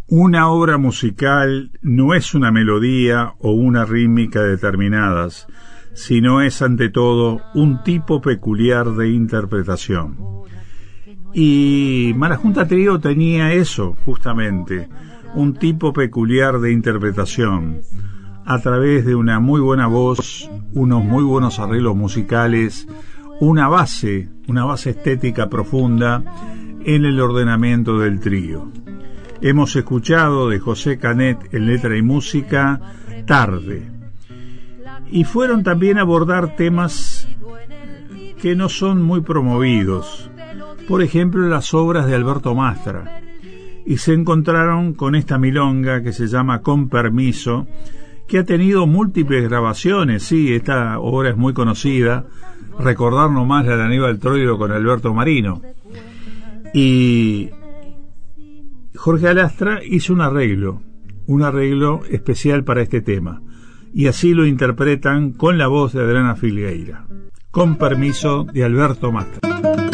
Una obra musical no es una melodía o una rítmica determinadas, sino es ante todo un tipo peculiar de interpretación. Y Marajunta Trío tenía eso, justamente, un tipo peculiar de interpretación, a través de una muy buena voz, unos muy buenos arreglos musicales, una base estética profunda en el ordenamiento del trío. Hemos escuchado de José Canet en letra y música Tarde, y fueron también a abordar temas que no son muy promovidos, por ejemplo las obras de Alberto Mastra, y se encontraron con esta milonga que se llama Con Permiso, que ha tenido múltiples grabaciones. Sí, esta obra es muy conocida, recordar nomás la de Aníbal Troilo con Alberto Marino, y Jorge Alastra hizo un arreglo especial para este tema, y así lo interpretan con la voz de Adriana Filgueira. Con Permiso, de Alberto Mastra.